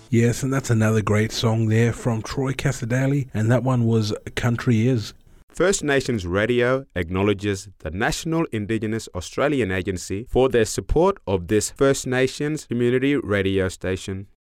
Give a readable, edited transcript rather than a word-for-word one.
Yes, and that's another great song there from Troy Casadale, and that one was Country Is. First Nations Radio acknowledges the National Indigenous Australian Agency for their support of this First Nations community radio station.